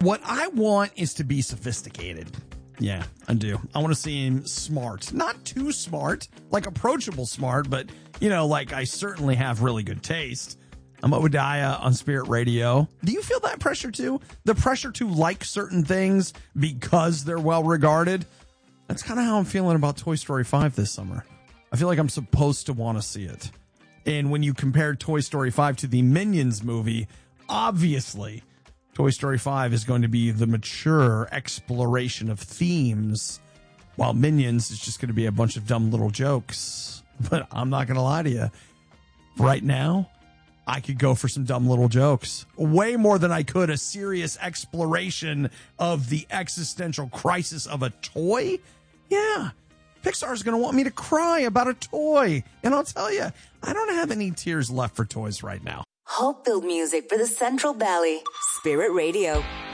What I want is to be sophisticated. Yeah, I do. I want to see him smart. Not too smart, like approachable smart, but, like I certainly have really good taste. I'm Obadiah on Spirit Radio. Do you feel that pressure too? The pressure to like certain things because they're well regarded? That's kind of how I'm feeling about Toy Story 5 this summer. I feel like I'm supposed to want to see it. And when you compare Toy Story 5 to the Minions movie, obviously Toy Story 5 is going to be the mature exploration of themes, while Minions is just going to be a bunch of dumb little jokes. But I'm not going to lie to you. Right now, I could go for some dumb little jokes. Way more than I could a serious exploration of the existential crisis of a toy. Yeah, Pixar's going to want me to cry about a toy. And I'll tell you, I don't have any tears left for toys right now. Hope-filled music for the Central Valley. Spirit Radio.